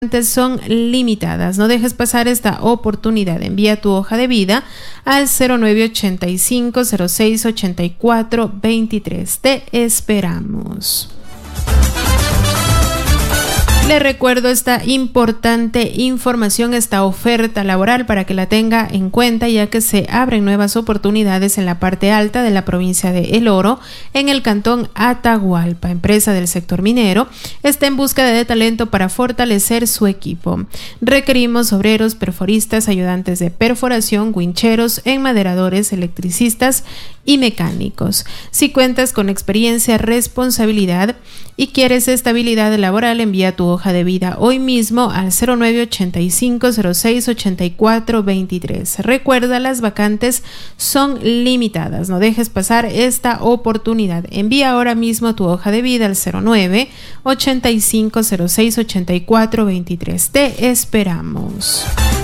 son limitadas. No dejes pasar esta oportunidad. Envía tu hoja de vida al 0985 06 84 23. Te esperamos. Le recuerdo esta importante información, esta oferta laboral para que la tenga en cuenta, ya que se abren nuevas oportunidades en la parte alta de la provincia de El Oro, en el cantón Atahualpa. Empresa del sector minero está en búsqueda de talento para fortalecer su equipo. Requerimos obreros, perforistas, ayudantes de perforación, wincheros, enmaderadores, electricistas y mecánicos. Si cuentas con experiencia, responsabilidad y quieres estabilidad laboral, envía tu hoja de vida hoy mismo al 0985 06 84 23. Recuerda, las vacantes son limitadas. No dejes pasar esta oportunidad. Envía ahora mismo tu hoja de vida al 0985 06 84 23. Te esperamos.